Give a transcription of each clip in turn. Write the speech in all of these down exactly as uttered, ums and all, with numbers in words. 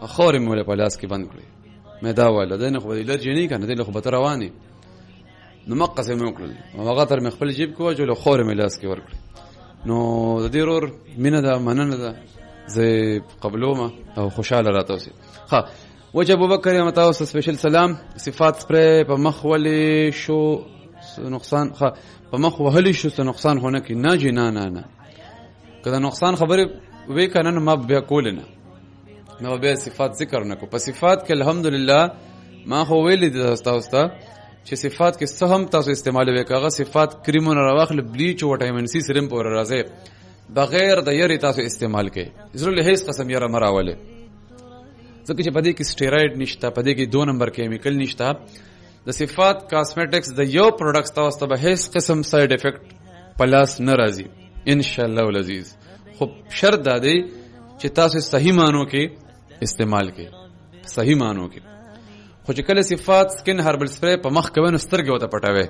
خورې مې ولې په لاس کې بند کړې مې دا ویله دی نه خو به دې لرجې نه که نه دی له خو به ته روانې نو مقصې مې وکړل او هغه تر مې خپل جیب کې واچولو خورې مې لاس کې ورکړې نو د دې ورور مینه ده مننه ده زه قبلومه او خوشحاله راته اوسې ښه وچ ابوبکر یم تاسو سپیشل سلام صفات سپری په مخ ولې شو نقصان ښه په مخ وهلی شو څه نقصان خو نه کړي نه جي نه نه نه که د نقصان خبرې وې که نه نو ما بیا کولې نه ما بیا صفات ذکر نه کو په صفات کې الحمدلله ما خو ویلې دي تاسو ته چې صفات کې څه هم تاسو استعمالوي که هغه صفات کریمونه راواخله بلیچ او وټامین سي سرم پورې راځي بغیر د یری تاسو استعمال کوي ضروري هیڅ قسم یره مراوله ځکه چې پدې کې سټیراید نشته پدې کې دو نمبر کیمیکل نشته د صفات کاسمیټکس د یو پروډکټس تاسو ته به هیڅ قسم ساید افیکټ پلاس ناراضي ان شاء الله العزیز خو شرط دا دی چې تاسو صحیح مانو کې استعمال کې صحیح مانو کې خو چې کله صفات سکن هربل سپری په مخ کوي نو سترګې وته پټوي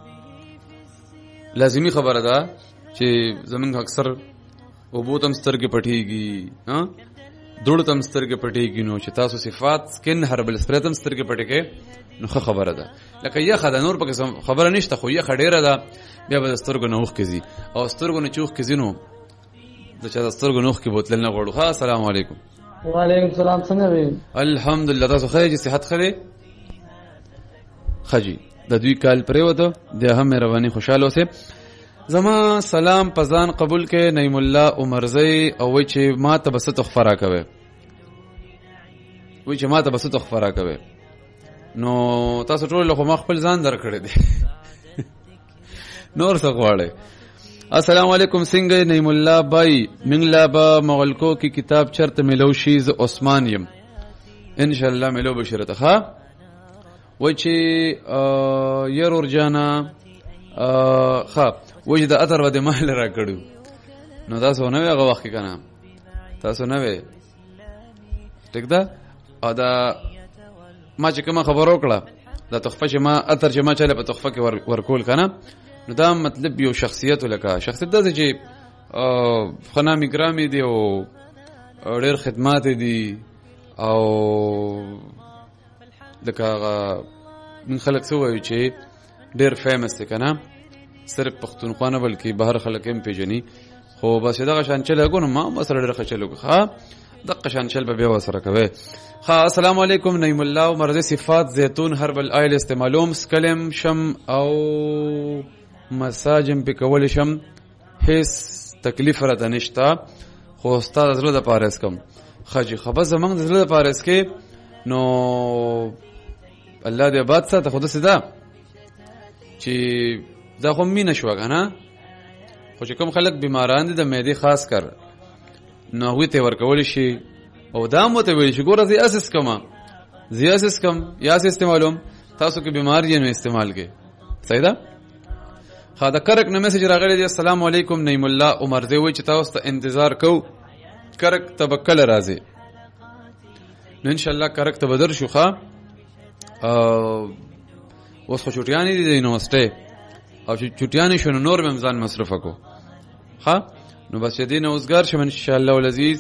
لازمی خبره ده چې زمونږ اکثر وبوتم سترګې پټيږي ها دوړتم سترګې پټيږي نو چې تاسو صفات سکن هربل سپری تم سترګې پټې کې نو خه خبره ده لکه یا خدای نور پکې خبره نشته خو یا خډيره ده بیا به سترګو نوخ کېږي او سترګو نه چوخ کېږي نو د چا سترګو نوخ کې بوتل نه غوړو ها السلام علیکم وعلیکم السلام څنګه وي الحمدلله تاسو خیر چې صحت خره خجی د دوی کال پرې وته د هم مهرباني خوشاله اوسه زما سلام پزان قبول کې نعیم الله عمرزی او وای چې ما ته بس تخفرا کوي وای چې ما ته بس تخفرا کوي نو تاسو ټول له ما خپل ځان درکړی دي نور څه غواړي السلام علیکم څنګه نعیم الله بای منګلا با مغلکو کی کتاب چرته ملو شیز عثمان یم ان شاء الله ملو بشرته ها وای چې ير ورجانا ها وای د اثر و د مال را کړو نو تاسو نه هغه وخت کنه تاسو نه وې ټیک ده او دا ما چې کوم خبر وکړه دا تخفه چې ما اثر چې ما چاله په تخفه کې ورکول کنه نو دا مطلب یو شخصیت لکه شخصیت د چې خنامي ګرامي دی او ډېر خدمات دي او لکه من خلک سوي چې ډېر فیمس دي کنه صرف پښتونخوا نه بلکې بهر خلک هم پیژني خو بس دغه شان چل غوڼه ما مسره ډېر خچلو ښه دغه شان چل به بیا وسره کوي ها السلام علیکم نعیم الله مرضی صفات زیتون هربل آیل استعمالوم سکلم شم او مساجم په کول شم هیڅ تکلیف را دنيشتا خو استاد زړه د پارس کم خجی خبر زمنګ د زړه د پارس کې نو الله دې آباد ساته خود سدا چې دا خو مینه شو کنه خو چې کوم خلک بیماران دي د معدې خاص کر نو وی ته ورکول شي او دا مو ته ویل شي ګوره زی اساس کما زی اساس کم یا استعمالوم تاسو کې بیمار یې نو استعمال کې صحیح ده خا دا کرک نو میسج راغلی دی السلام علیکم نعیم الله عمر دی وای چې تاسو ته انتظار کو کرک تبکل راځي نو ان شاء الله کرک ته بدر شو ښا اوس خو چټیانی دي د یونیورسيټي او چې چټیانی شونه نور ممزان مصرف کو ها نو بس دې نه اوسګار شم ان شاء الله العزیز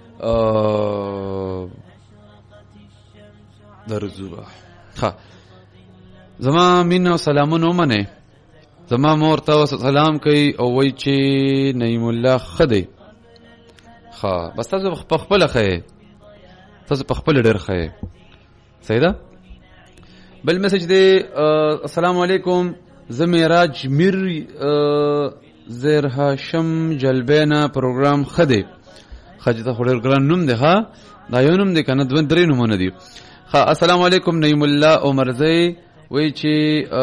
درزوبه ها زما مين او سلامونه منه زما مور ته سلام کوي او وای چې نعیم الله خدای ها بس تاسو په خپل خې تاسو په خپل ډېر خې صحیح ده بل میسج دی السلام علیکم زمیراج میر زیر هاشم جلبینا پروګرام خدای خجته خورر ګران نوم دی ها دا یو نوم دی کنه دوه درې نومونه دي ها السلام علیکم نعیم الله عمرزی وای چې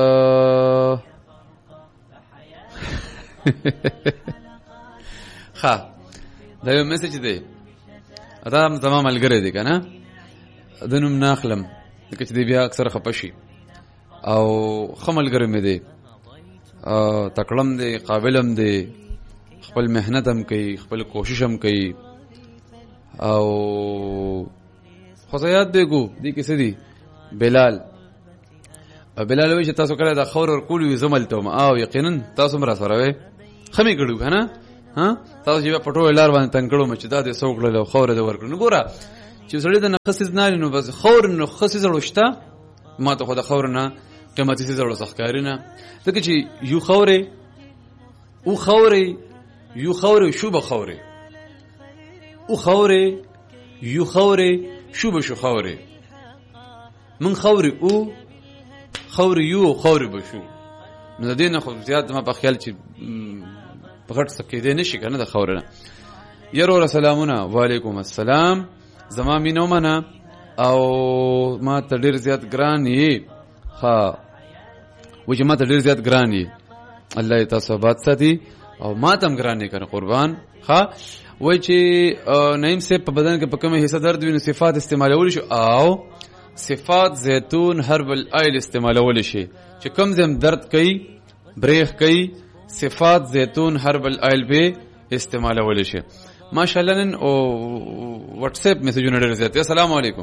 ها دا یو میسج دی ادم تمام ملګری دی کنه د نوم ناخلم دغه چې دی بیا اکثر خپشي او خملګری مې دی تکړم دی قابلم دی خپل مهنت هم کوي خپل کوشش هم کوي او خدایات دیګو دی کیسه دی بلال بلال وی چې تاسو کله دا خور ور کول زملته ما او یقینا تاسو مرا سره وې خمي کړو کنه ها تاسو چې په پټو لار باندې تنګړو مچ دا د سوکړو خور د ورکړو ګوره چې سړی د نقص نه نو بس خور نو خص زړوشته ما ته خو د خور نه قیمتي سي زړو سخکاری نه ځکه چې یو خوره او خوره یو خوره شو به خوره او خوره یو خوره شو به شو خوره من خوره او خوره یو خوره به شو نو د دې نه خو زیات ما په خیال چې په غټ سکه دې نشي کنه د خوره نه یرو سلامونه وعلیکم السلام زما مينو منا او ما ته ډیر زیات ګران یې ها و چې ما ته ډیر زیات ګران یې الله تاسو باد ساتي او ما تم ګران یې کنه قربان ها وای چې نعیم سے په بدن کې په کومه حصہ درد ویني صفات استعمالول شو او صفات زيتون هربل آیل استعمالول شي چې کوم زم درد کوي بریخ کوي صفات زيتون هربل آیل به استعمالول شي ماشاءالله نن او واتس اپ میسجونه ډیر زیات السلام علیکم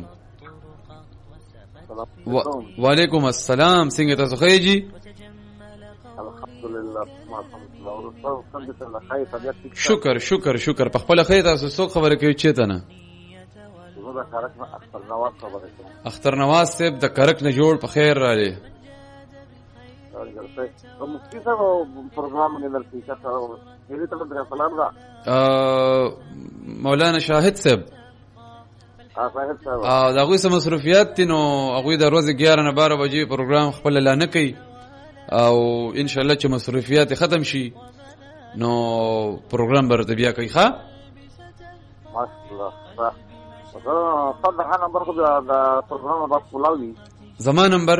وعلیکم السلام څنګه تاسو ښه جی الحمدلله شکر شکر شکر په خپل خیر تاسو څو خبره کوي چې ته نه اختر نواز صاحب د کرک نه جوړ په خیر را لې مفتی صاحب پروګرام نه لري تاسو یې ته د سلام را مولانا شاهد صاحب ا دغه سم مصروفیات نو هغه د ورځې اګیاره نه بارہ بجې پروګرام خپل لا نه کوي او ان شاء الله چې مصروفیات ختم شي نو پروګرام برته بیا کوي ښا ماشاءالله صدقه نمبر خو د پروګرام بس کولاوي زمان نمبر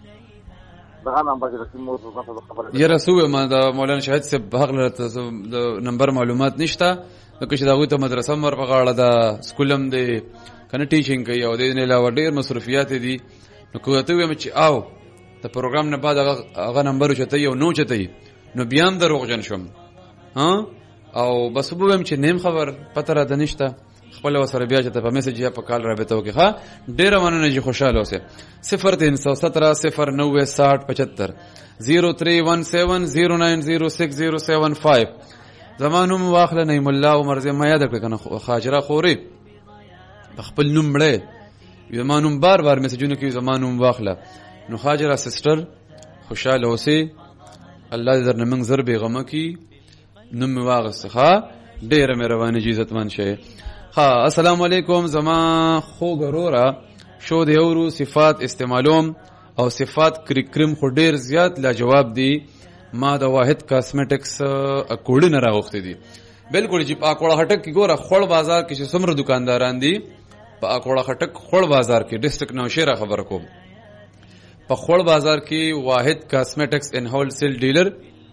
دغه نمبر چې موږ تاسو خبره یا رسول ما د مولانا شاهد صاحب هغه د نمبر معلومات نشته نو چې دغه ته مدرسه مر په غاړه د سکولم دی کنه ټیچینګ کوي او د نه علاوه ډیر مصروفیات دي نو کوته ویم چې او د پروګرام نه بعد هغه نمبر چته یو نو چته نو بیا هم دروغجن شوم ها او بس وبم چې نیم خبر پته را دنيشته خپل وسره بیا چې په میسج یا په کال رابطه وکي ها ډیر مننه چې خوشاله اوسه صفر تین سو سترہ صفر نوے ساٹھ پچہتر زیرو تھری ون سیون زیرو نائن زیرو سکس زیرو سیون فائیو زمانوم واخله نعیم الله عمر زما یاد کړ کنه خاجره خوري خپل نوم مړې زمانوم بار بار میسجونه کوي زمانوم واخله نو خاجره سسټر خوشاله اوسه الله دې درنه موږ زر به غمه کی نوم واغسخه ډیر مهرباني عزتمن شه ها السلام علیکم زما خو غرورا شو د یورو صفات استعمالوم او صفات کریم خو ډیر زیات لا جواب دی ما د واحد کاسمیټکس اکوړ نه راغخته دي بالکل چې په اکوړه هټک کې ګوره خړ بازار کې چې څومره دکانداران دي په اکوړه هټک خړ بازار کې ډیسټریکټ نوشهره خبر کوم په خړ بازار کې واحد کاسمیټکس ان هول سیل ډیلر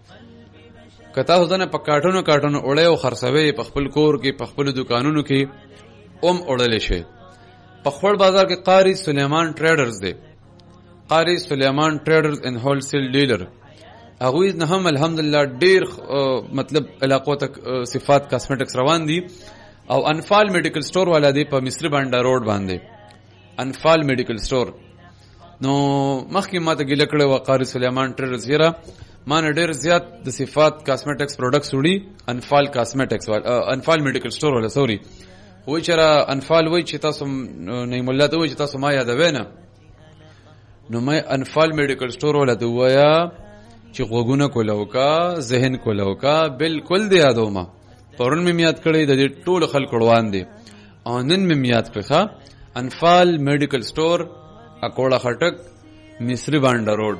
کته ځنه په کارټونو کارټونو اورې او خرڅوي په خپل کور کې په خپل دکانونو کې اوم اورل شي په خړ بازار کې قاری سليمان ټریډرز دی قاری سليمان ټریډرز ان هول سیل ډیلر هغه نه هم الحمدلله ډیر مطلب علاقو تک صفات کاسمیټکس روان دي او انفال میډیکل سٹور والا دی په مصری بانډا روډ باندې انفال میډیکل سٹور نو مخکې ماته ګل کړه وقاری سليمان ټریډرز هیرا ما نه ډیر زیات د صفات کاسمیټکس پروډکټس وړي انفال کاسمیټکس والا انفال میډیکل سٹور والا سوري وای چر انفال وای چې تاسو نعیم الله ته وای چې تاسو ما یادوي نه نو مې انفال میډیکل سٹور والا ته وایا چې غوګونه کولوکا ذهن کولوکا بالکل دی یادو ما پرون مې یاد کړی د دې ټول خلک روان دي او نن مې یاد کړه انفال میډیکل سٹور اکوړه خټک مصری بانډا روډ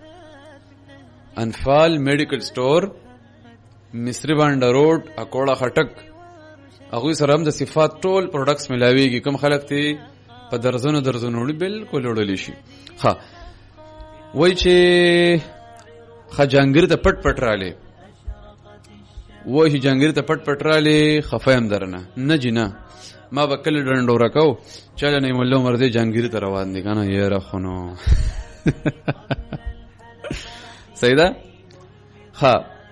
انفال میډیکل سٹور مصری بانډا روډ اکوړه خټک هغه سره هم د صفات ټول پروډکټس ملاويږي کوم خلک ته په درزونو درزونو بالکل وړل شي ها وای چې خجانګر ته پټ پټ رااله وای جانګر ته پټ پټ رااله خفایم درنه نه جنا ما به کله ډنډو راکاو چاله نه مولا مرده جانګر ته روان دي کنه یې راخونو سیدا ها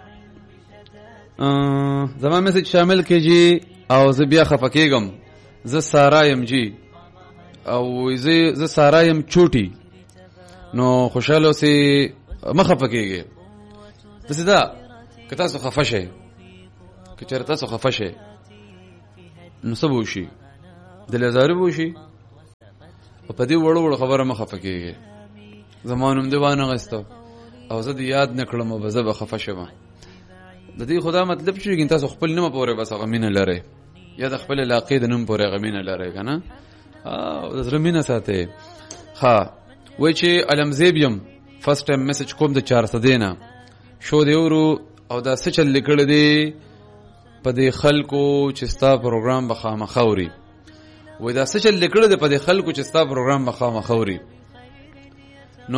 زما میسج شامل کیږي او زه بیا خفکیګم زه سارایم جی او زه زه سارایم چوټي نو خوشاله سي مخه پکېږي د سیدا که تاسو خفه شئ که چېرته تاسو خفه شئ نو څه به وشي دل ازاري وشي او په دې وړو وړو خبره مخه فکیږي زمانوم دیوانه غستو او زه دې یاد نکړم او زه به خفه شم. د دې خدا مطلب چې ګین تاسو خپل نه پورې بس غمینه لري یا د خپل علاقې د نوم پورې غمینه لري کنه او د زمينه ساته. ها وای چې علمزیبیم فرست ټایم میسج کوم د چار سدینا شو دی ورو او دا څه چل لیکل دی په دې خلکو چې ستا پروګرام بخامه خوري وای دا څه چل لیکل دی په دې خلکو چې ستا پروګرام بخامه خوري. نو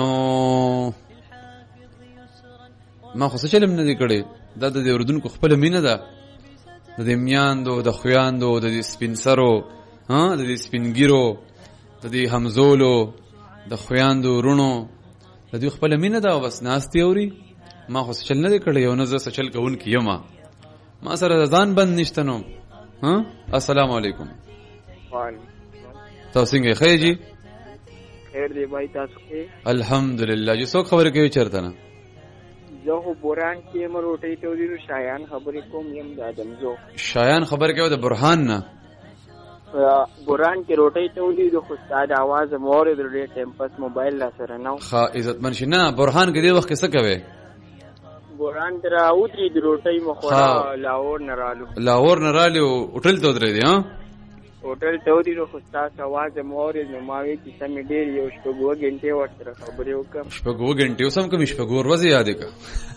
ما خو څه چلم نه دی کړی دا د اردوونکو خپل مینه ده د دې میاندو د خویاندو د دې سپینسرو ها د دې سپینګیرو د دې همزولو د خویاندو رونو د دې خپل مینه ده او بس ناستي اوري. ما خو څه چل نه دی کړی یو نه زه څه چل کوون کیما ما سره ځان بند نشته نو. ها السلام علیکم. وعلیکم تاسو څنګه خیر جی؟ خیر دی بھائی تاسو کې الحمدلله. جو څوک خبره کوي چرته نه زه خو بوران کې مروټي ته ودی شایان خبرې کوم یم د ادم زو شایان خبر کوي د برهان نه بوران کې روټي ته ودی د استاد आवाज مور د ډې ټیمپس موبایل لا سره نو خا عزت منشي نه برهان کې دی وخت څه کوي بوران تر اوتري د روټي مخوره لاهور نرالو لاهور نرالو هوټل ته درې دی ها هوټل ته ودی د استاد आवाज مور نو ماوي چې سم ډیر یو شپږ غنټه ورته خبرې وکم شپږ غنټه اوسم کوم شپږ ورځې یاد کا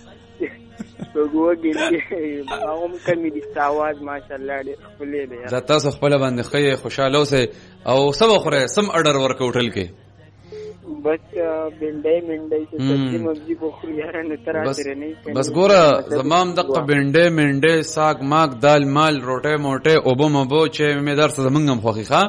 شپږ غنټه هم کمی دي आवाज ماشاءالله ډیر خپلې دی دا تاسو خپل باندې خې خوشاله اوسه او سبا خوره سم اډر ورک هوټل کې بس بنډای منډای چې سبزی مبزی بخور یاره نه تر اخره نه بس ګوره زمام دغه بنډای منډای ساګ ماګ دال مال روټه موټه او بو مبو چې مې درس زمنګم خوخي ښا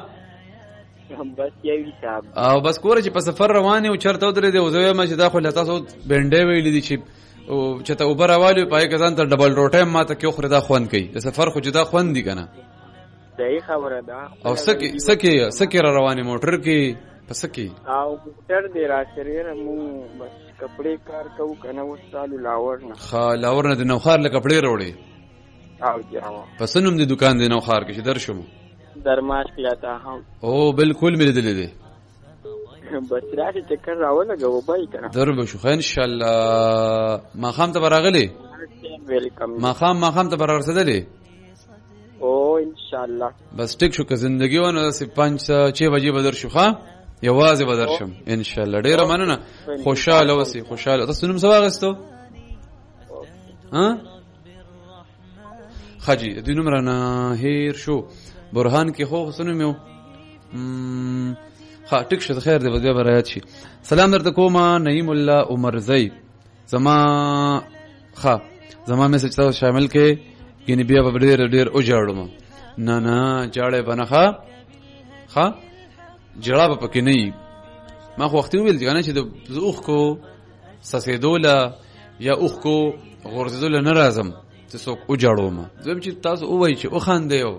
بس یوي صاحب او بس ګوره چې په سفر رواني او چرته درې دی او زه ما چې داخله تاسو بنډای ویل دي چې او چې ته اوپر حواله پای کزان ته ډبل روټه ما ته کې خو دا خوان کوي د سفر خو جدا خوان دي کنه صحیح خبره ده او سکه سکه سکه رواني موټر کې پسکی او موټر دی را سره مو بس کپڑے کار کو کنه وستالو لاور نه خا لاور نه د نوخار له کپڑے وروړي او جاوا پسنوم د دکان دی نوخار کې درشم درماش پیاتا ها او بالکل مې دلې دي بس راځي چکر راول غو بای کنه درب شو ان شاء الله ما خام ته براغلي ویلکم ما خام ما خام ته برارسدلې او ان شاء الله بس ټیک شو که زندگی ونه سی پنځه چھ بجې بدر شو ښا یوازې بدرشم ان شاء الله. ډیره مننه خوشاله اوسې خوشاله. تاسو نوم څه واغستو ها خاجي د نوم رانه هیر شو برهان کې خو حسن میو ها ټیک شو خیر دی بیا برایت شي. سلام درته کوم نعیم الله عمر زئی زما ها زما میسج تاسو شامل کې ګینه بیا په ډیر ډیر او جاړم نه نه جاړې بنخه ها جړه په کې نه ما خو وخت ویل ځنه چې د اوخ کو سسیدوله یا اوخ کو غورځدل نه راځم چې څوک او جاړوم زم چې تاسو وای چې او خان دیو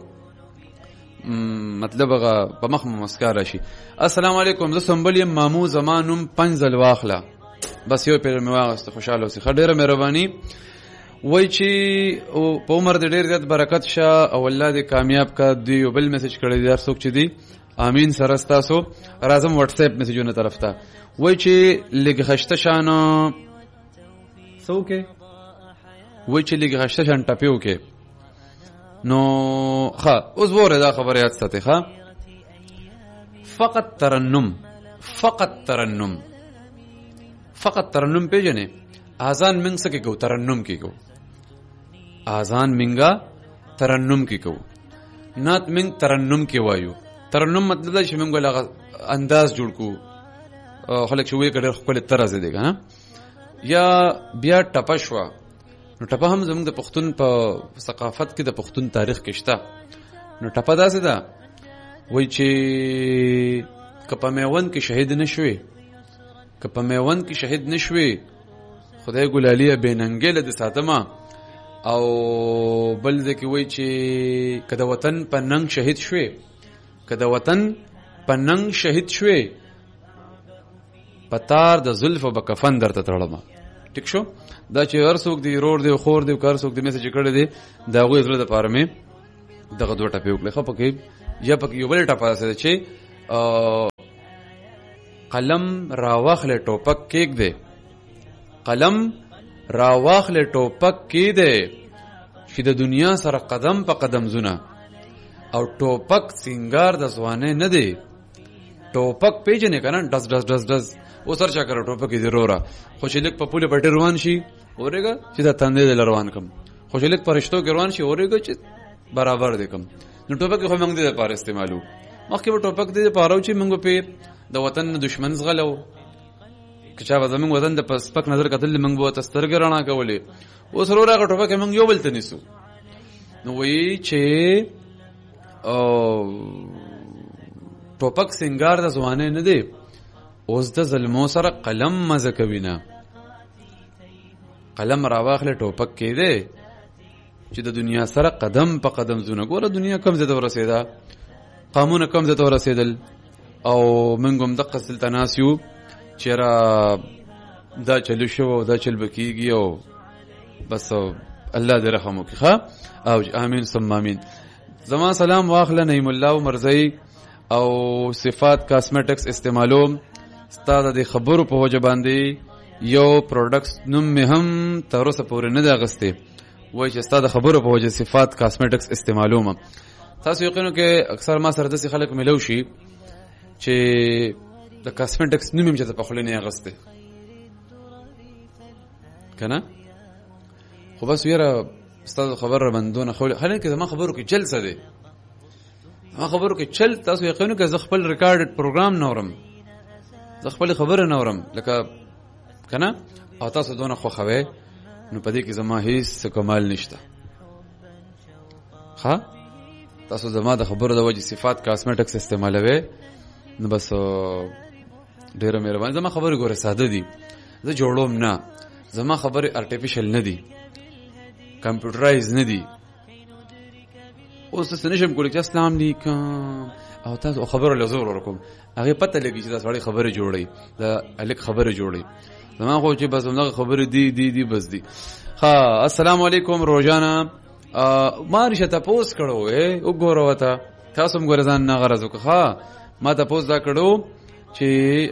مطلب هغه په مخ مسکار شي. السلام علیکم زه سنبل مامو زمانم پنځل واخله بس یو پیر مې واغست خوشاله اوسې خډيره مهرباني وای چې په عمر د ډیر زیات برکت شه او الله دې کامیاب کا دی بل میسج کړی دی هر څوک چې دی امین سره تاسو راځم واتس اپ میسجونه طرف ته وای چې لګ خشته شانو څوک وای چې لګ خشته شان ټپیو کې نو ها اوس وره دا خبره یاد ساتي ها فقط ترنم فقط ترنم فقط ترنم پیژنې اذان منګ سکه کو ترنم کې کو اذان منګه ترنم کې کو نات منګ ترنم کې وایو. ترنم مطلب دا چې موږ له انداز جوړ کو خلک چې وې کړه خپل طرز دی کنه یا بیا ټپه شو نو ټپه هم زموږ د پښتون په ثقافت کې د پښتون تاریخ کې شته. نو ټپه داسې ده وای چې کپه میوند کې شهید نشوي کپه میوند کې شهید نشوي خدای ګلالیه بیننګل د ساتما او بل ځکه وای چې کده وطن په ننګ شهید شوي کده وطن په ننګ شهید شوي پتار د زلف او بکفن درته تړم ټیک شو. دا چې هر څوک دی روړ دی خور دی کار څوک دی میسج کړی دی دا غوې زړه د پاره مې دغه دوه ټپې وکړه خو پکې یا پکې یو بل ټاپه ده چې قلم راواخله ټوپک کېږ دی قلم راواخله ټوپک کې دی چې د دنیا سره قدم په قدم زونه او ټوپک سنگار د ځوانه نه دی ټوپک پیژنې کنه ډز ډز ډز ډز او سر چا کړو ټوپک دې رورا خو چې لیک په پوله پټ روان شي اورېګا چې دا تندې دل روان کم خو چې لیک پرشتو کې روان شي اورېګا چې برابر دې کم نو ټوپک خو موږ دې لپاره استعمالو مخکې په ټوپک دې لپاره چې موږ په د وطن دشمن زغلو کچا زمونږ وطن د پسپک نظر کتل موږ به تسترګ رڼا کولې اوس وروره هغه ټوپک موږ یو بل ته نیسو نو وایي چې ټوپک سنگار د ځوانه نه دی اوس د ظلمو سره قلم مزه کوي نه قلم راواخله ټوپک کې دی چې د دنیا سره قدم په قدم زونه ګوره دنیا کم زده ورسېده قانون کم زده ورسېدل او موږ هم دقه سلطه ناس یو چېرې دا چلو شو او دا چل بکیږي او بس الله دې رحم وکړي ښه او امین ثم امین زما سلام واخله نعیم الله مرزي او صفات کاسمیټکس استعمالوم ستاسو د خبرو په وجه باندې یو پروډکټس نوم مې هم تر اوسه پورې نه دی اغستی وایي چې ستاسو د خبرو په وجه صفات کاسمیټکس استعمالوم تاسو یقینو کې اکثر ما سره داسې خلک ملو شي چې د کاسمیټکس نوم یې چې په خوله نه اغستی که نه خو بس ویره ستاسو خبر را بندونه خو حالانکه زما خبرو کې جلسه دی ما خبرو کې چل تاسو یقینو کې زه خپل ریکارډډ پروګرام نورم زه خپل خبره نورم لکه کنه او تاسو دونه خوښوي نو پدې کې زما هیڅ کمال نشته ها تاسو زما د خبرو د وجې صفات کاسمیټکس استعمالوي نو بس ډیره مهرباني زما خبره ګوره ساده دي زه جوړوم نه زما خبره ارټیفیشل نه دي کمپیوټرایز نه دي اوس څه نشم کولی چې اسلام علیکم او تاسو خبره لزور ورکوم هغه پته لګی چې دا سړی خبره جوړي دا الک خبره جوړي زما خو چې بس موږ خبره دی دی دی بس دی ها السلام علیکم روزانا ما رښتا پوس کړو اے وګورو وتا تاسو موږ ځان نه غرض وکړه ها ما ته پوس دا کړو چې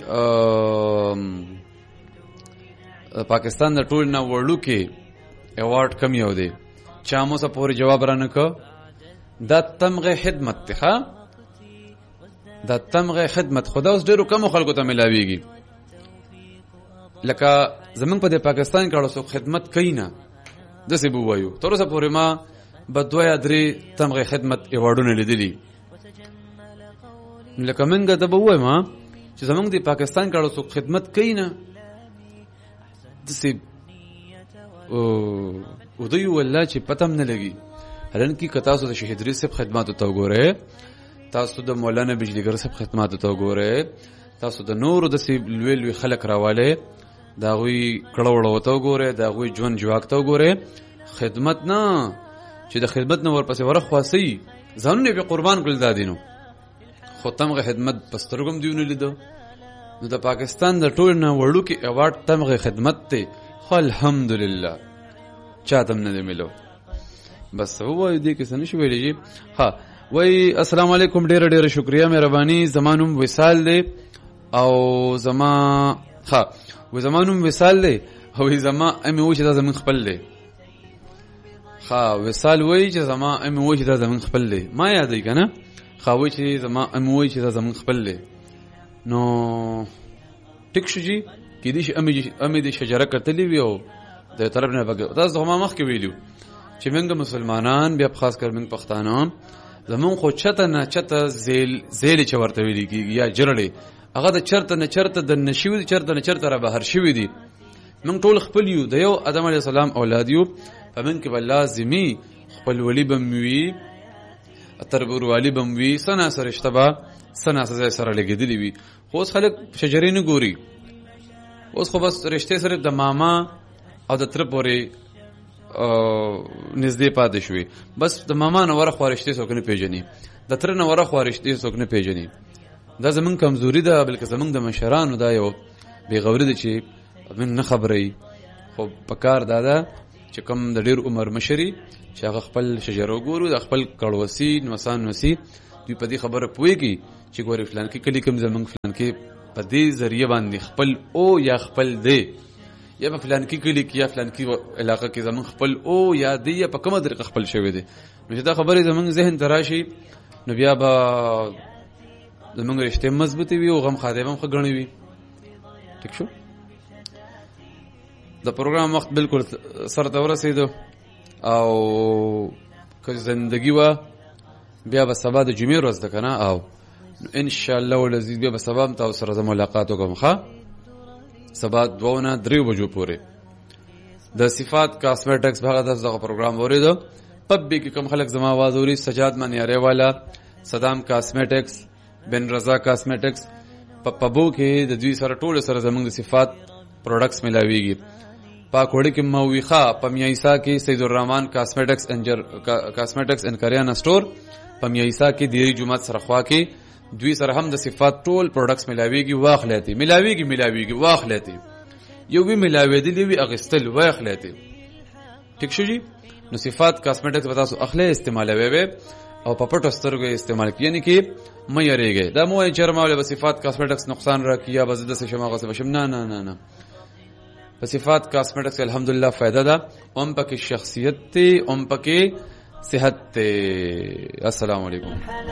پاکستان د ټول نه وړو کې ایوارډ کم یو دی چا مو سره پورې جواب را نه کو دا تمغه خدمت ته دا تمغه خدمت خدا اوس ډیرو کم خلکو ته ملاويږي لکه زمونږ په د پاکستان کې اړو خدمت کوي نه د څه بو وایو تر اوسه پورې ما بدویا درې تمغه خدمت ایوارډونه لیدلي لکه منګه د بو وایم چې زمونږ د پاکستان کې اړو خدمت کوي نه د څه او ودی ولا چې پتم نه لګي هرن کی کتا سو د شهید ری سب خدمات ته وګوره تاسو د مولانا بجلیګر سب خدمات ته وګوره تاسو د نور د سی لوی لوی خلک راواله دا غوي کړهوړو ته وګوره دا غوي جون جواک ته وګوره خدمت نه چې د خدمت نه ورپسې ورخ خاصي ځانونه به قربان کړل دادینو خو تمغه خدمت پسترګم دیونه لیدو نو د پاکستان د ټول نه وړو کې ایوارډ تمغه خدمت ته خو الحمدلله چاته نه ملو بس هو دې کې څه نشو ویلې ها وای السلام علیکم ډېر ډېر شکریا مهرباني زمانوم وصال دی او زما ها و زمانوم وصال دی او زما امي و چې دا زمون خپل دی ها وصال وای چې زما امي و چې دا زمون خپل دی ما یادې کنه خا وای چې زما امي و چې دا زمون خپل دی نو ټیک شو جی کې دې امي امي دې شجره کتلې ویو د طرف نه بګه تاسو هم مخ کې ویلو چې موږ مسلمانان بیا خاص کر موږ پښتانه زمون خو چته نه چته زیل زیل چې ورته ویل کیږي یا جرړې هغه د چرته نه چرته د نشوي چرته نه چرته را بهر شوی دي موږ ټول خپل یو د یو ادم علی السلام اولاد یو فمن کې بل لازمي خپل ولی بموي تربور والی بموي سنا سره اشتبا سنا سره لګیدلی وي خو خلک شجرې نه ګوري اوس خو بس رشته سره د ماما او د تر پورې نږدې پاتې شوي بس د ماما نه ورخ وارشتي څوک نه پیژني د تر نه ورخ وارشتي څوک نه پیژني دا زمون کمزوري ده بلکې زمون د مشرانو دا یو بی غوري ده چې من نه خبري خو پکار دادا چې کوم د ډیر عمر مشري چې هغه خپل شجره وګورو د خپل کړوسی نوسان نوسی دوی په دې خبره پوهېږي چې ګورې فلان کې کلي کوم زمونږ فلان کې په دې ذریعه باندې خپل او یا خپل دی یا په فلان کې کلي کې یا فلان کې علاقه کې زمونږ خپل او یا دی یا په کومه طریقه خپل شوی دی. نو چې دا خبرې زمونږ ذهن ته راشي نو بیا به زمونږ رشتې مضبوطې وي او غم خاتمه هم ښه ګڼې وي. ټیک شو. د پروګرام وخت بالکل سر ته ورسېدو او که زندگی وه بیا به سبا د جمعې ورځ ده که نه او ان شاء الله والعزیز بیا به سبا هم تاسو سره زه ملاقات وکړم ښه سبا دوه نه درې بجو پورې د صفات کاسمیټکس به هغه تاسو دغه پروګرام واورېدو. پب کې کوم خلک زما آواز اوري سجاد منیاري والا صدام کاسمیټکس بن رضا کاسمیټکس په پبو کې د دوی سره ټول سره زمونږ د صفات پروډکټس ملاویږي. پاکوړی کې مویخه په میایسا کې سید الرحمن کاسمیټکس انجر کاسمیټکس ان کریانا سٹور په میایسا کې دیری جمعات سره خوا کې دوی سره هم د صفات ټول پروډکټس ملاویږي واخلېتی ملاویږي ملاویږي واخلېتی یو وی ملاویدل یو اغستل واخلېتی. ٹھیک شو جی. نو صفات کاسمیټکس به تاسو اخلي استعمالوي او په پټو سترګو استعمال کوي یعنی کې مې یریږي دا مو چرماله په صفات کاسمیټکس نقصان راکړي یا بزده څه شماغه څه بشم نه نه نه نه په صفات کاسمیټکس الحمدلله فائدہ ده اوم پکې شخصیت ته اوم پکې صحت ته. السلام علیکم.